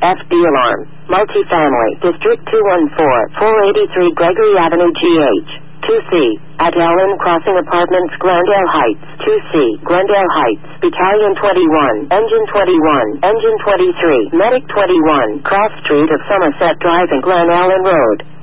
FD alarm. Multifamily. District 214, 483 Gregory Avenue GH. 2C. At Ellen Crossing Apartments, Glendale Heights. 2C. Glendale Heights. Battalion 21. Engine 21. Engine 23. Medic 21. Cross Street of Somerset Drive and Glen Ellen Road.